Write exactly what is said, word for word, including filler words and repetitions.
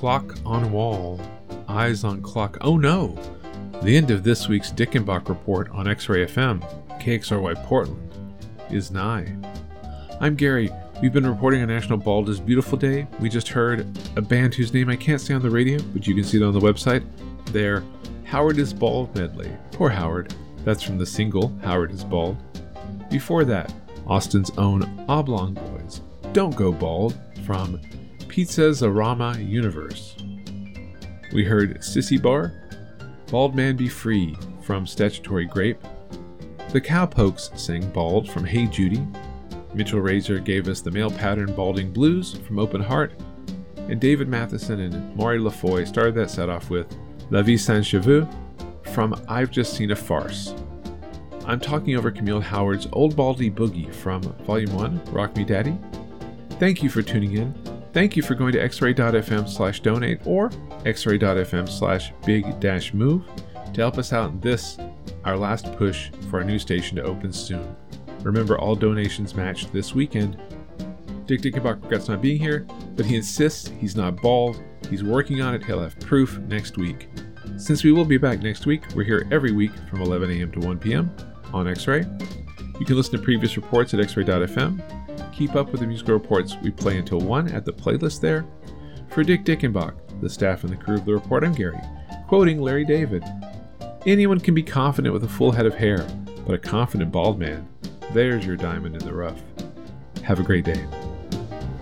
Clock on wall, eyes on clock. Oh no! The end of this week's Dickenbach Report on X-Ray F M, K X R Y Portland, is nigh. I'm Gary. We've been reporting on National Bald is Beautiful Day. We just heard a band whose name I can't say on the radio, but you can see it on the website. Their Howard is Bald medley. Poor Howard. That's from the single Howard is Bald. Before that, Austin's own Oblong Boys, Don't Go Bald, from Pizzazarama Universe. We heard Sissy Bar, Bald Man Be Free, from Statutory Grape. The Cowpokes sang Bald from Hey Judy. Mitchell Razor gave us the Male Pattern Balding Blues from Open Heart. And David Matheson and Maury LaFoy started that set off with La Vie Sans Cheveux from I've Just Seen a Farce. I'm talking over Camille Howard's Old Baldy Boogie from Volume one, Rock Me Daddy. Thank you for tuning in. Thank you for going to xray.fm slash donate or xray.fm slash big dash move to help us out in this, our last push for our new station to open soon. Remember, all donations matched this weekend. Dick Dickenbach regrets not being here, but he insists he's not bald. He's working on it. He'll have proof next week. Since we will be back next week, we're here every week from eleven a.m. to one p.m. on X-Ray. You can listen to previous reports at xray.fm. Keep up with the musical reports we play until one at the playlist there. For Dick Dickenbach, the staff and the crew of the report, I'm Gary, quoting Larry David. Anyone can be confident with a full head of hair, but a confident bald man, there's your diamond in the rough. Have a great day.